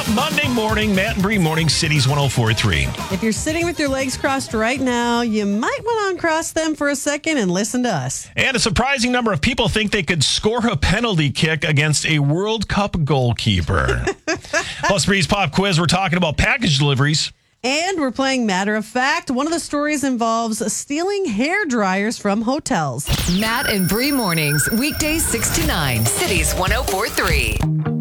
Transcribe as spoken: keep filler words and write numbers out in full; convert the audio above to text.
up Monday morning. Matt and Bree Morning, Cities one oh four point three. If you're sitting with your legs crossed right now, you might want to uncross them for a second and listen to us. And a surprising number of people think they could score a penalty kick against a World Cup goalkeeper. Plus, Bree's Pop Quiz, we're talking about package deliveries. And we're playing Matter of Fact. One of the stories involves stealing hair dryers from hotels. Matt and Bree Mornings, weekdays six to nine, Cities one oh four point three.